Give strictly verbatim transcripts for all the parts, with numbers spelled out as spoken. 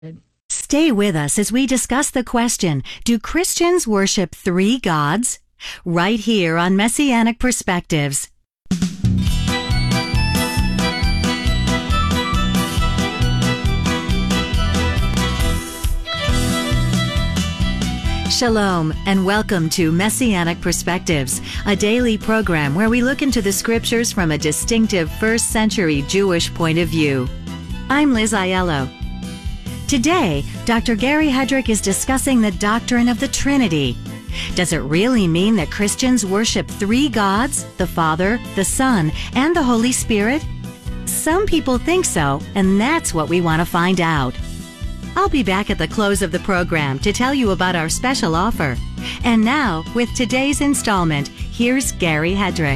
Stay with us as we discuss the question, do Christians worship three gods? Right here on Messianic Perspectives. Shalom, and welcome to Messianic Perspectives, a daily program where we look into the scriptures from a distinctive first century Jewish point of view. I'm Liz Aiello. Today, Doctor Gary Hedrick is discussing the doctrine of the Trinity. Does it really mean that Christians worship three gods, the Father, the Son, and the Holy Spirit? Some people think so, and that's what we want to find out. I'll be back at the close of the program to tell you about our special offer. And now, with today's installment, here's Gary Hedrick.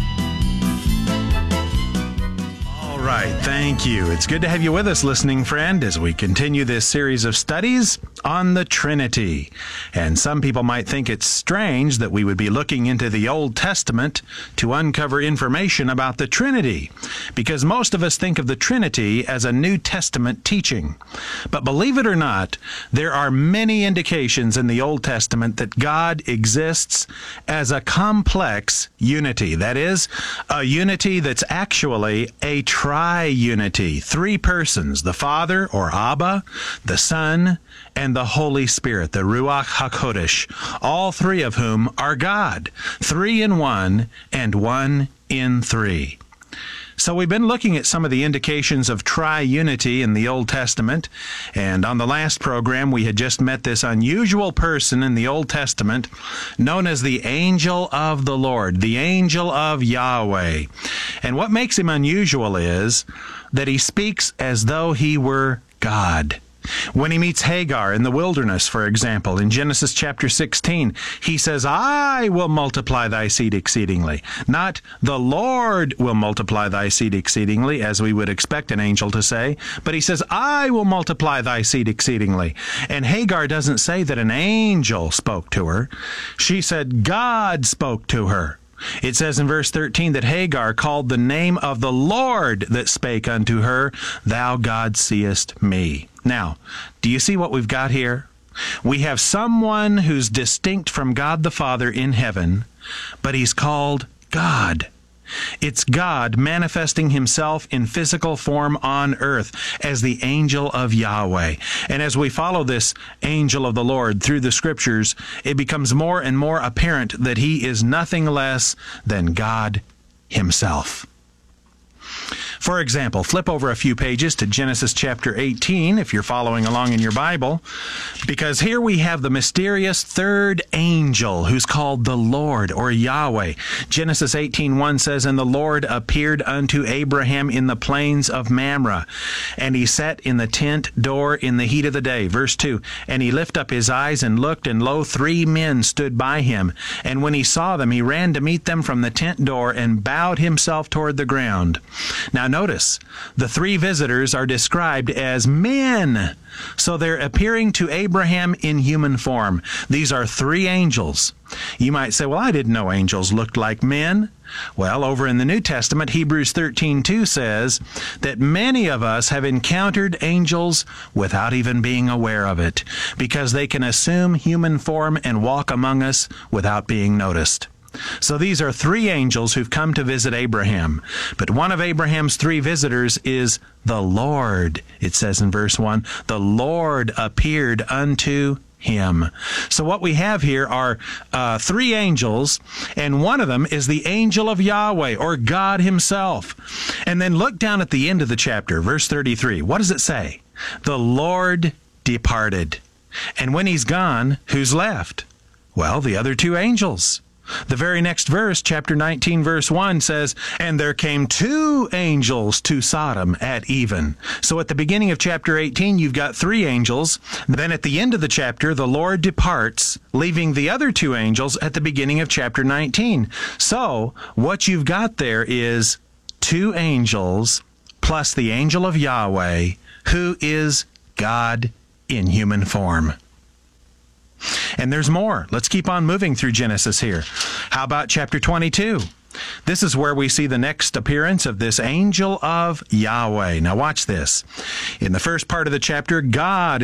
All right, thank you. It's good to have you with us, listening friend, as we continue this series of studies on the Trinity. And some people might think it's strange that we would be looking into the Old Testament to uncover information about the Trinity, because most of us think of the Trinity as a New Testament teaching. But believe it or not, there are many indications in the Old Testament that God exists as a complex unity. That is, a unity that's actually a tri-unity. Three persons, the Father, or Abba, the Son, and the Holy Spirit, the Ruach HaKodesh, all three of whom are God, three in one and one in three. So we've been looking at some of the indications of tri-unity in the Old Testament, and on the last program we had just met this unusual person in the Old Testament known as the Angel of the Lord, the Angel of Yahweh. And what makes him unusual is that he speaks as though he were God. When he meets Hagar in the wilderness, for example, in Genesis chapter sixteen, he says, I will multiply thy seed exceedingly. Not the Lord will multiply thy seed exceedingly, as we would expect an angel to say, but he says, I will multiply thy seed exceedingly. And Hagar doesn't say that an angel spoke to her. She said God spoke to her. It says in verse thirteen that Hagar called the name of the Lord that spake unto her, Thou God seest me. Now, do you see what we've got here? We have someone who's distinct from God the Father in heaven, but he's called God. It's God manifesting himself in physical form on earth as the angel of Yahweh. And as we follow this angel of the Lord through the scriptures, it becomes more and more apparent that he is nothing less than God himself. For example, flip over a few pages to Genesis chapter eighteen, if you're following along in your Bible, because here we have the mysterious third angel who's called the Lord, or Yahweh. Genesis eighteen one says, And the Lord appeared unto Abraham in the plains of Mamre, and he sat in the tent door in the heat of the day. Verse two, And he lifted up his eyes and looked, and lo, three men stood by him. And when he saw them, he ran to meet them from the tent door and bowed himself toward the ground. Now notice, the three visitors are described as men. So they're appearing to Abraham in human form. These are three angels. You might say, well, I didn't know angels looked like men. Well, over in the New Testament, Hebrews thirteen two says that many of us have encountered angels without even being aware of it, because they can assume human form and walk among us without being noticed. So these are three angels who've come to visit Abraham. But one of Abraham's three visitors is the Lord. It says in verse one, the Lord appeared unto him. So what we have here are uh, three angels, and one of them is the angel of Yahweh, or God himself. And then look down at the end of the chapter, verse thirty-three. What does it say? The Lord departed. And when he's gone, who's left? Well, the other two angels. The very next verse, chapter nineteen, verse one, says, And there came two angels to Sodom at even. So at the beginning of chapter eighteen, you've got three angels. Then at the end of the chapter, the Lord departs, leaving the other two angels at the beginning of chapter nineteen. So what you've got there is two angels plus the angel of Yahweh, who is God in human form. And there's more. Let's keep on moving through Genesis here. How about chapter twenty-two? This is where we see the next appearance of this angel of Yahweh. Now watch this. In the first part of the chapter, God